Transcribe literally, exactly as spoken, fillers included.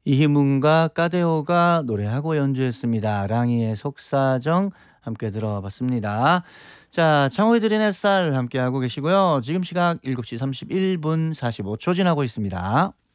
이희문과 까데오가 노래하고 연주했습니다. 랑이의 속사정 함께 들어봤습니다. 자, 창호이 들인 햇살 함께하고 계시고요. 지금 시각 일곱 시 삼십일 분 사십오 초 지나고 있습니다.